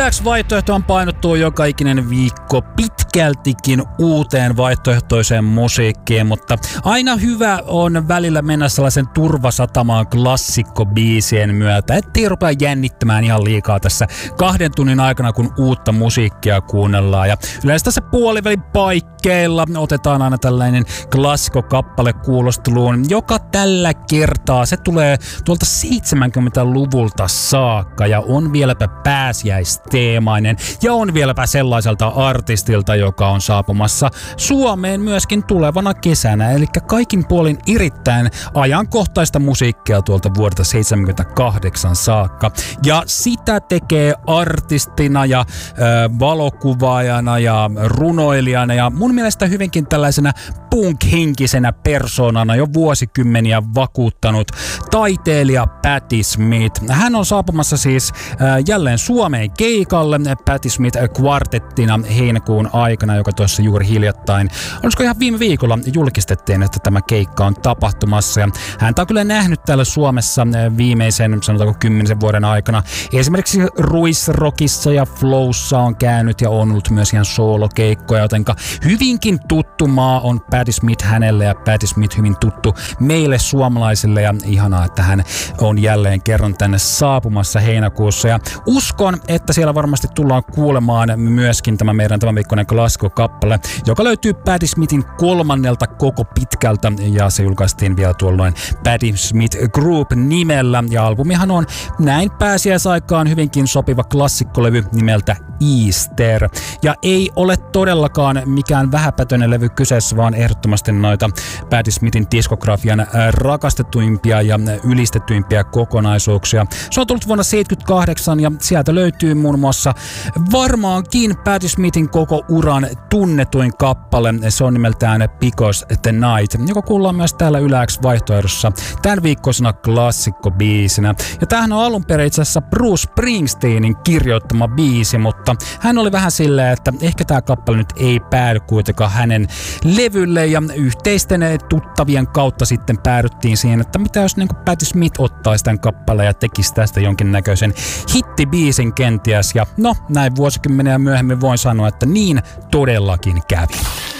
Yleensä vaihtoehtoon painottuu joka ikinen viikko pitkältikin uuteen vaihtoehtoiseen musiikkiin, mutta aina hyvä on välillä mennä sellaisen turvasatamaan klassikkobiisien myötä, ettei rupea jännittämään ihan liikaa tässä 2 tunnin aikana, kun uutta musiikkia kuunnellaan. Ja yleensä tässä puolivälin paikkeilla otetaan aina tällainen klassikkokappale kuulosteluun, joka tällä kertaa se tulee tuolta 70-luvulta saakka ja on vieläpä pääsiäisteemainen ja on vieläpä sellaiselta artistilta, joka on saapumassa Suomeen myöskin tulevana kesänä. Eli kaikin puolin erittäin ajankohtaista musiikkia tuolta vuodelta 78 saakka. Ja sitä tekee artistina ja valokuvaajana ja runoilijana ja mun mielestä hyvinkin tällaisena punk-henkisenä persoonana jo vuosikymmeniä vakuuttanut taiteilija Patti Smith. Hän on saapumassa siis jälleen Suomeen keikalle Patti Smith kvartettina heinäkuun aikana, joka tuossa juuri hiljattain, olisiko ihan viime viikolla julkistettiin, että tämä keikka on tapahtumassa. Ja häntä on kyllä nähnyt täällä Suomessa viimeisen, sanotaanko 10 vuoden aikana. Esimerkiksi Ruisrockissa ja Flowssa on käynyt ja on ollut myös ihan soolokeikkoja, jotenka hyvinkin tuttu maa on Patti Smith hänelle ja Patti Smith hyvin tuttu meille suomalaisille ja ihanaa, että hän on jälleen kerran tänne saapumassa heinäkuussa ja uskon, että siellä varmasti tullaan kuulemaan myöskin tämä meidän tämänviikkoinen klassikkokappale, joka löytyy Patti Smithin 3. koko pitkältä ja se julkaistiin vielä tuolloin Patti Smith Group nimellä ja albumihan on näin pääsiäisaikaan hyvinkin sopiva klassikkolevy nimeltä Easter ja ei ole todellakaan mikään vähäpätöinen levy kyseessä, vaan ehdottomasti noita Patti Smithin diskografian rakastetuimpia ja ylistettyimpiä kokonaisuuksia. Se on tullut vuonna 1978 ja sieltä löytyy muun muassa varmaankin Patti Smithin koko uran tunnetuin kappale. Se on nimeltään Because the Night, joka kuullaan myös täällä Yle X vaihtoehdossa tämän viikkoisena klassikkobiisinä. Ja tämähän on alun perin itse asiassa Bruce Springsteenin kirjoittama biisi, mutta hän oli vähän silleen, että ehkä tämä kappale nyt ei päädy kuitenkaan hänen levylle ja yhteisten tuttavien kautta sitten päädyttiin siihen, että mitä jos niin kuin Patti Smith ottaisi tämän kappaleen ja tekisi tästä jonkinnäköisen hittibiisin kenties. Ja no, näin vuosikymmeniä myöhemmin voin sanoa, että niin todellakin kävi.